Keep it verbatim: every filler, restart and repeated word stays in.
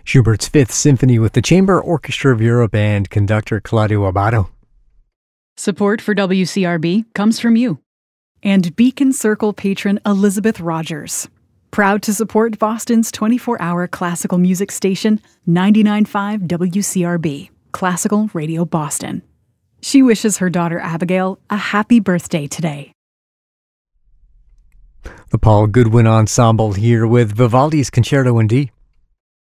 Schubert's Fifth Symphony with the Chamber Orchestra of Europe and conductor Claudio Abbado. Support for W C R B comes from you. And Beacon Circle patron Elizabeth Rogers. Proud to support Boston's twenty-four hour classical music station, ninety-nine point five W C R B, Classical Radio Boston. She wishes her daughter Abigail a happy birthday today. The Paul Goodwin Ensemble here with Vivaldi's Concerto in D.